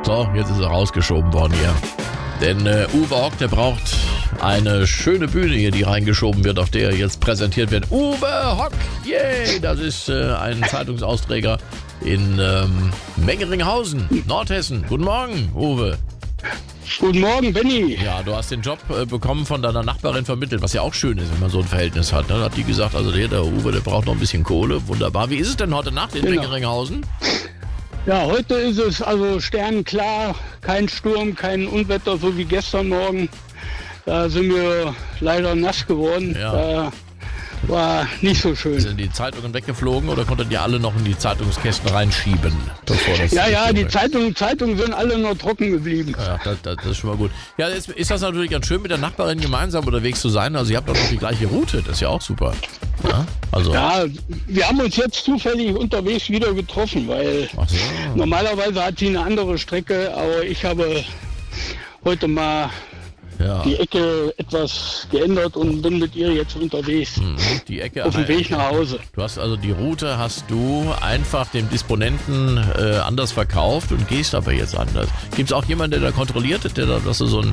So, jetzt ist er rausgeschoben worden hier. Denn Uwe Hock, der braucht eine schöne Bühne hier, die reingeschoben wird, auf der jetzt präsentiert wird. Uwe Hock, yay! Das ist ein Zeitungsausträger in Mengeringhausen, Nordhessen. Guten Morgen, Uwe. Guten Morgen, Benny. Ja, du hast den Job bekommen von deiner Nachbarin vermittelt, was ja auch schön ist, wenn man so ein Verhältnis hat. Ne? Da hat die gesagt, also der Uwe, der braucht noch ein bisschen Kohle. Wunderbar. Wie ist es denn heute Nacht in Mengeringhausen? Ja, heute ist es also sternenklar, kein Sturm, kein Unwetter, so wie gestern Morgen. Da sind wir leider nass geworden. Ja. War nicht so schön. Sind die Zeitungen weggeflogen oder konntet ihr alle noch in die Zeitungskästen reinschieben? Ja, die Zeitungen sind alle noch trocken geblieben. Ja, das ist schon mal gut. Ja, ist das natürlich ganz schön, mit der Nachbarin gemeinsam unterwegs zu sein. Also ihr habt doch noch die gleiche Route, das ist ja auch super. Ja, also. Ja, wir haben uns jetzt zufällig unterwegs wieder getroffen, weil normalerweise hat sie eine andere Strecke, aber ich habe heute mal die Ecke etwas geändert und bin mit ihr jetzt unterwegs. Die Ecke auf dem Weg nach Hause. Du hast also die Route einfach dem Disponenten anders verkauft und gehst aber jetzt anders. Gibt es auch jemanden, der da kontrolliert, dass du so ein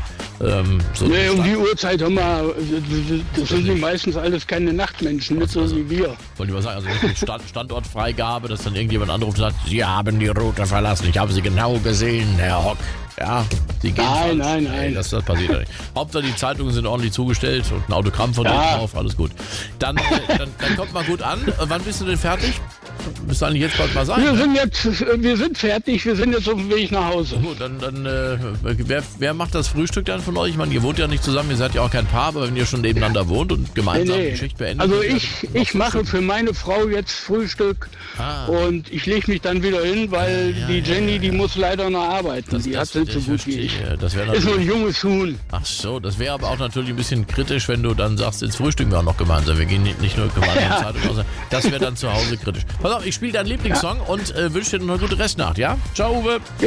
nee, um die Uhrzeit haben wir, das sind meistens alles keine Nachtmenschen, nicht so wie wir. Wollte ich mal sagen, also mit Standortfreigabe, dass dann irgendjemand anruft und sagt, Sie haben die Route verlassen, ich habe Sie genau gesehen, Herr Hock. Ja, Sie gehen Nein. Das passiert ja nicht. Hauptsache die Zeitungen sind ordentlich zugestellt und ein Autogramm von dir drauf, alles gut. Dann kommt mal gut an. Wann bist du denn fertig? Müsste eigentlich jetzt bald mal sein. Wir sind fertig, wir sind jetzt auf dem Weg nach Hause. Gut, dann wer macht das Frühstück dann von euch? Ich meine, ihr wohnt ja nicht zusammen, ihr seid ja auch kein Paar, aber wenn ihr schon nebeneinander wohnt und gemeinsam die Schicht beendet. Also ich mache für meine Frau jetzt Frühstück und ich lege mich dann wieder hin, weil die Jenny, die muss leider noch arbeiten. Die hat nicht so gut wie ich. Ist nur ein junges Huhn. Ach so, das wäre aber auch natürlich ein bisschen kritisch, wenn du dann sagst, jetzt frühstücken wir auch noch gemeinsam. Wir gehen nicht nur gemeinsam Zeitung. Das wäre dann zu Hause kritisch. Pass auf, ich spiele deinen Lieblingssong und wünsche dir noch eine gute Restnacht, ja? Ciao, Uwe.